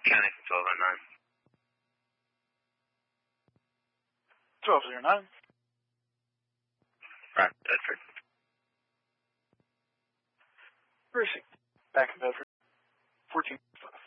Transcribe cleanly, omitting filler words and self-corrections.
County 1209. 1209. Right, Bedford. Precinct. Back in Bedford. 14.